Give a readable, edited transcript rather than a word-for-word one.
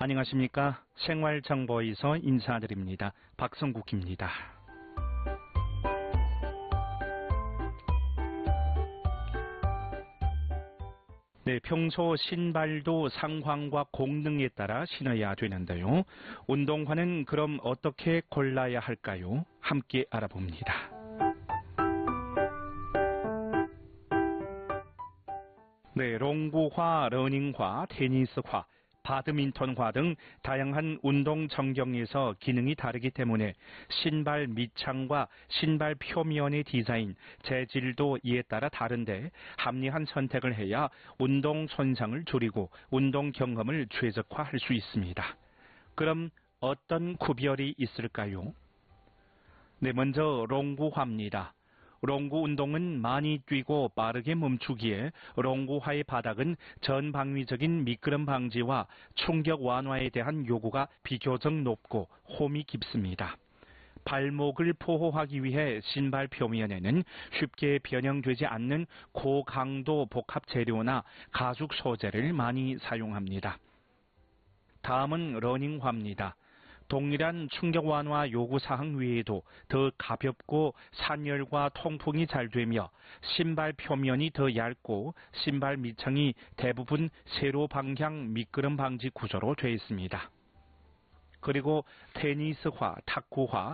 안녕하십니까. 생활정보에서 인사드립니다. 박성국입니다. 네, 평소 신발도 상황과 공능에 따라 신어야 되는데요. 운동화는 그럼 어떻게 골라야 할까요? 함께 알아봅니다. 네, 롱구화, 러닝화, 테니스화, 바드민턴화 등 다양한 운동 전경에서 기능이 다르기 때문에 신발 밑창과 신발 표면의 디자인, 재질도 이에 따라 다른데 합리한 선택을 해야 운동 손상을 줄이고 운동 경험을 최적화할 수 있습니다. 그럼 어떤 구별이 있을까요? 네, 먼저 롱구화입니다. 롱구 운동은 많이 뛰고 빠르게 멈추기에 롱구화의 바닥은 전방위적인 미끄럼 방지와 충격 완화에 대한 요구가 비교적 높고 홈이 깊습니다. 발목을 보호하기 위해 신발 표면에는 쉽게 변형되지 않는 고강도 복합 재료나 가죽 소재를 많이 사용합니다. 다음은 러닝화입니다. 동일한 충격 완화 요구사항 외에도 더 가볍고 산열과 통풍이 잘 되며 신발 표면이 더 얇고 신발 밑창이 대부분 세로 방향 미끄럼 방지 구조로 되어 있습니다. 그리고 테니스화, 탁구화,